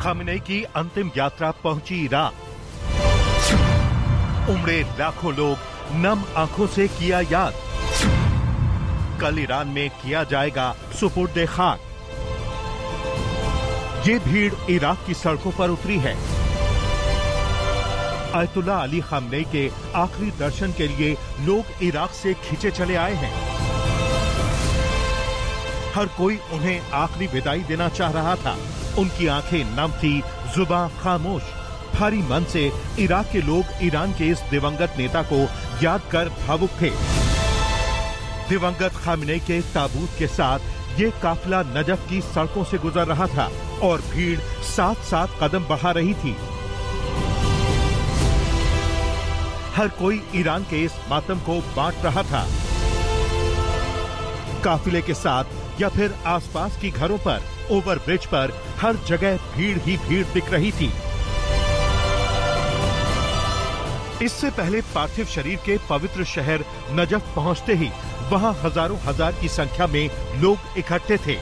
Khamenei की अंतिम यात्रा पहुंची इराक। उमड़े लाखों लोग, नम आंखों से किया याद। कल ईरान में किया जाएगा सुपुर्द खाक। ये भीड़ इराक की सड़कों पर उतरी है। आयतुल्लाह अली खामेनेई के आखिरी दर्शन के लिए लोग इराक से खींचे चले आए हैं। हर कोई उन्हें आखिरी विदाई देना चाह रहा था। उनकी आंखें नम थी, जुबान खामोश। भारी मन से इराक के लोग ईरान के इस दिवंगत नेता को याद कर भावुक थे। दिवंगत खामेनेई के ताबूत के साथ ये काफिला नजफ की सड़कों से गुजर रहा था और भीड़ साथ साथ कदम बढ़ा रही थी। हर कोई ईरान के इस मातम को बांट रहा था। काफिले के साथ या फिर आसपास की घरों पर, ओवरब्रिज पर हर जगह भीड़ ही भीड़ दिख रही थी। इससे पहले पार्थिव शरीर के पवित्र शहर नजफ पहुंचते ही वहां हजारों हजार की संख्या में लोग इकट्ठे थे।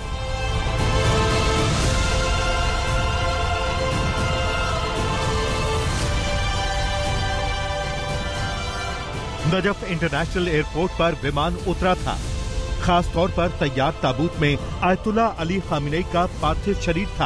नजफ इंटरनेशनल एयरपोर्ट पर विमान उतरा था। खास तौर पर तैयार ताबूत में आयतुल्लाह अली खामेनेई का पार्थिव शरीर था।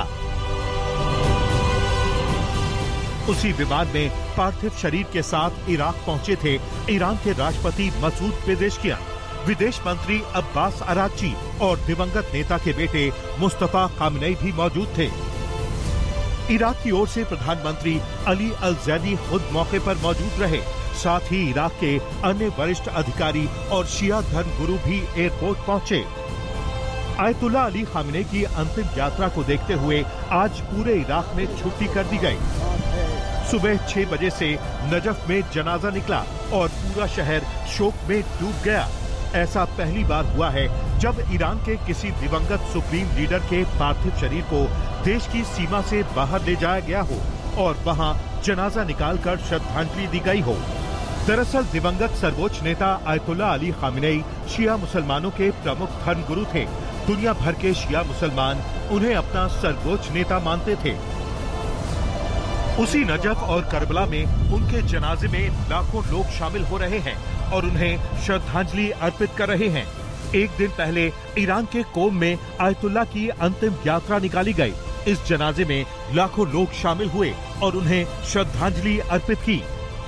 उसी विमान में पार्थिव शरीर के साथ इराक पहुंचे थे ईरान के राष्ट्रपति मसूद पेजेशकियान, विदेश मंत्री अब्बास अरागची और दिवंगत नेता के बेटे मुस्तफा खामेनेई भी मौजूद थे। इराक की ओर से प्रधानमंत्री अली अल ज़ैदी खुद मौके पर मौजूद रहे। साथ ही इराक के अन्य वरिष्ठ अधिकारी और शिया धर्म गुरु भी एयरपोर्ट पहुंचे। आयतुल्लाह अली खामेनेई की अंतिम यात्रा को देखते हुए आज पूरे इराक में छुट्टी कर दी गई। सुबह 6 बजे से नजफ में जनाजा निकला और पूरा शहर शोक में डूब गया। ऐसा पहली बार हुआ है जब ईरान के किसी दिवंगत सुप्रीम लीडर के पार्थिव शरीर को देश की सीमा से बाहर ले जाया गया हो और वहां जनाजा निकालकर श्रद्धांजलि दी गई हो। दरअसल दिवंगत सर्वोच्च नेता आयतुल्लाह अली खामेनेई शिया मुसलमानों के प्रमुख धर्मगुरु थे। दुनिया भर के शिया मुसलमान उन्हें अपना सर्वोच्च नेता मानते थे। उसी नजफ और करबला में उनके जनाजे में लाखों लोग शामिल हो रहे हैं और उन्हें श्रद्धांजलि अर्पित कर रहे हैं। एक दिन पहले ईरान के कोम में आयतुल्लाह की अंतिम यात्रा निकाली गई। इस जनाजे में लाखों लोग शामिल हुए और उन्हें श्रद्धांजलि अर्पित की।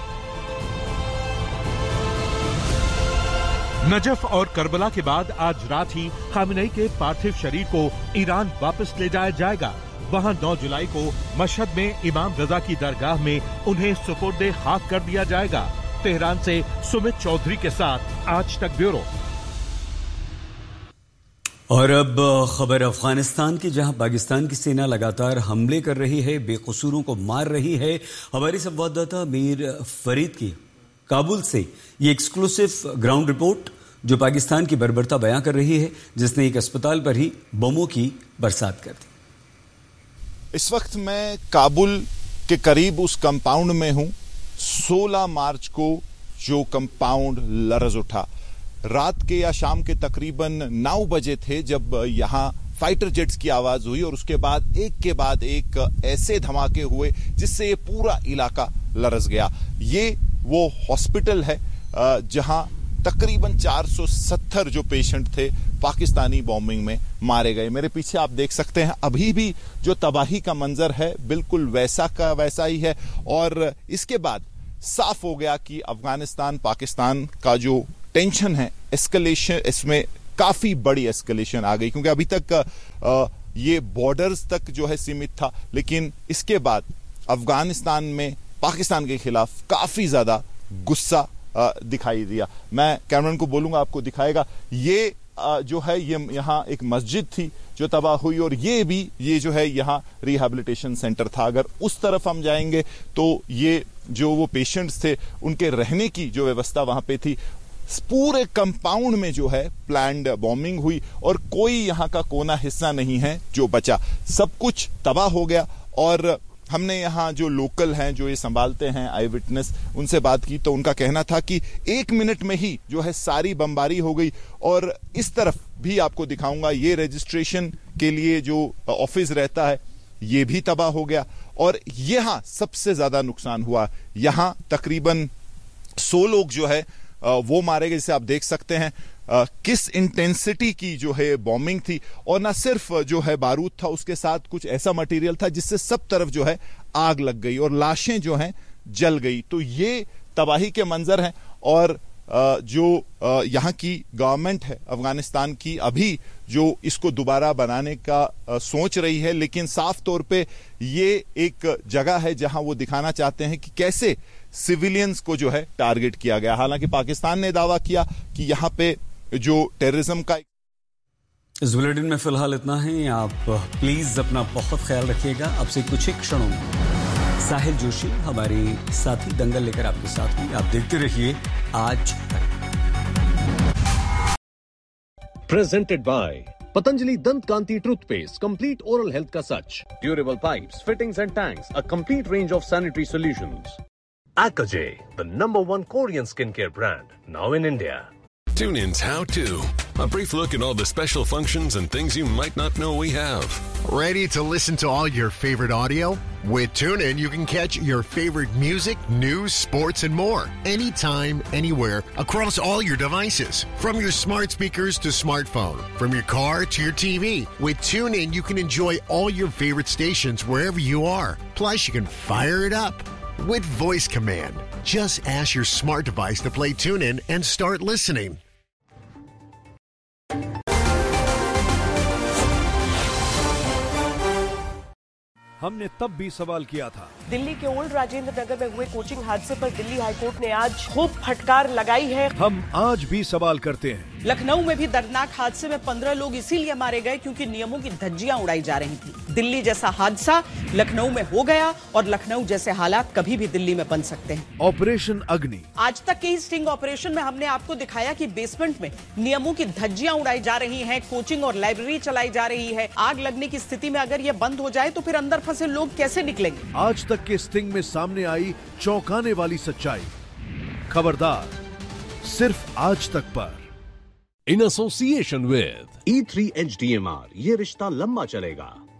नजफ और करबला के बाद आज रात ही खामेनेई के पार्थिव शरीर को ईरान वापस ले जाया जाएगा। वहां 9 जुलाई को मशहद में इमाम रजा की दरगाह में उन्हें सुपुर्द खाक कर दिया जाएगा। तेहरान से सुमित चौधरी के साथ आज तक ब्यूरो। और अब खबर अफगानिस्तान की, जहां पाकिस्तान की सेना लगातार हमले कर रही है, बेकसूरों को मार रही है। हमारे संवाददाता मीर फरीद की काबुल से ये एक्सक्लूसिव ग्राउंड रिपोर्ट जो पाकिस्तान की बर्बरता बयां कर रही है, जिसने एक अस्पताल पर ही बमों की बरसात कर दी। इस वक्त मैं काबुल के करीब उस कंपाउंड में हूं। 16 मार्च को जो कंपाउंड लरज उठा, रात के या शाम के तकरीबन 9 बजे थे जब यहां फाइटर जेट्स की आवाज हुई और उसके बाद एक ऐसे धमाके हुए जिससे ये पूरा इलाका लरज गया। ये वो हॉस्पिटल है जहां तकरीबन 470 जो पेशेंट थे पाकिस्तानी बॉम्बिंग में मारे गए। मेरे पीछे आप देख सकते हैं अभी भी जो तबाही का मंजर है बिल्कुल वैसा का वैसा ही है। और इसके बाद साफ हो गया कि अफगानिस्तान पाकिस्तान का जो टेंशन है, एस्केलेशन, इसमें काफी बड़ी एस्केलेशन आ गई, क्योंकि अभी तक ये बॉर्डर्स तक जो है सीमित था, लेकिन इसके बाद अफगानिस्तान में पाकिस्तान के खिलाफ काफी ज्यादा गुस्सा दिखाई दिया। मैं कैमरामैन को बोलूंगा, आपको दिखाएगा। ये जो है ये यहाँ एक मस्जिद थी जो तबाह हुई और ये जो है यहाँ रिहैबिलिटेशन सेंटर था। अगर उस तरफ हम जाएंगे तो ये जो वो पेशेंट्स थे उनके रहने की जो व्यवस्था वहां पे थी। पूरे कंपाउंड में जो है प्लान्ड बॉम्बिंग हुई और कोई यहाँ का कोना हिस्सा नहीं है जो बचा, सब कुछ तबाह हो गया। और हमने यहाँ जो लोकल हैं जो ये संभालते हैं आई विटनेस, उनसे बात की तो उनका कहना था कि 1 मिनट में ही जो है सारी बमबारी हो गई। और इस तरफ भी आपको दिखाऊंगा, ये रजिस्ट्रेशन के लिए जो ऑफिस रहता है ये भी तबाह हो गया। और यहां सबसे ज्यादा नुकसान हुआ, यहां तकरीबन 100 लोग जो है वो मारे गए। जैसे आप देख सकते हैं किस इंटेंसिटी की जो है बॉम्बिंग थी, और ना सिर्फ जो है बारूद था, उसके साथ कुछ ऐसा मटेरियल था जिससे सब तरफ जो है आग लग गई और लाशें जो हैं जल गई। तो ये तबाही के मंजर हैं। और जो यहाँ की गवर्नमेंट है अफगानिस्तान की, अभी जो इसको दोबारा बनाने का सोच रही है, लेकिन साफ तौर पे ये एक जगह है जहां वो दिखाना चाहते हैं कि कैसे सिविलियंस को जो है टारगेट किया गया। हालांकि पाकिस्तान ने दावा किया कि यहाँ पे जो टेररिज्म का। इस बुलेटिन में फिलहाल इतना ही। आप प्लीज अपना बहुत ख्याल रखिएगा। आपसे कुछ ही क्षणों में साहिल जोशी हमारे साथी दंगल लेकर आपके साथ हुई। आप देखते रहिए आज तक। Presented by Patanjali Dant Kanti Toothpaste, complete oral health ka sach. Durable pipes, fittings and tanks, a complete range of sanitary solutions. Akaje, the #1 Korean skincare brand, now in India. TuneIn's How To. A brief look at all the special functions and things you might not know we have. Ready to listen to all your favorite audio? With TuneIn, you can catch your favorite music, news, sports, and more. Anytime, anywhere, across all your devices. From your smart speakers to smartphone. From your car to your TV. With TuneIn, you can enjoy all your favorite stations wherever you are. Plus, you can fire it up with voice command. Just ask your smart device to play TuneIn and start listening. हमने तब भी सवाल किया था। दिल्ली के old Rajendra Nagar में हुए coaching हादसे पर दिल्ली हाईकोर्ट ने आज खूब फटकार लगाई है। हम आज भी सवाल करते हैं। लखनऊ में भी दर्दनाक हादसे में 15 लोग इसीलिए मारे गए क्योंकि नियमों की धज्जियां उड़ाई जा रही थी। दिल्ली जैसा हादसा लखनऊ में हो गया और लखनऊ जैसे हालात कभी भी दिल्ली में बन सकते हैं। ऑपरेशन अग्नि। आज तक के स्टिंग ऑपरेशन में हमने आपको दिखाया कि बेसमेंट में नियमों की धज्जियां उड़ाई जा रही हैं, कोचिंग और लाइब्रेरी चलाई जा रही है। आग लगने की स्थिति में अगर ये बंद हो जाए तो फिर अंदर फंसे लोग कैसे निकलेंगे? आज तक के स्टिंग में सामने आई चौंकाने वाली सच्चाई। खबरदार, सिर्फ आज तक पर। In association with E3 HDMR, ये रिश्ता लंबा चलेगा।